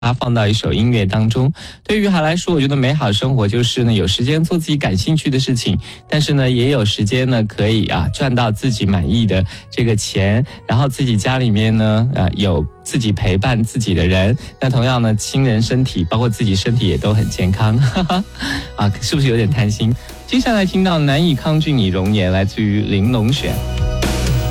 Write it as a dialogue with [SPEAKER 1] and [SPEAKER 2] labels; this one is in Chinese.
[SPEAKER 1] 它放到一首音乐当中。对于他来说，我觉得美好生活就是呢，有时间做自己感兴趣的事情，但是呢，也有时间呢可以赚到自己满意的这个钱，然后自己家里面呢有自己陪伴自己的人，那同样呢，亲人身体包括自己身体也都很健康，是不是有点贪心？接下来听到难以抗拒你容颜，来自于玲珑选。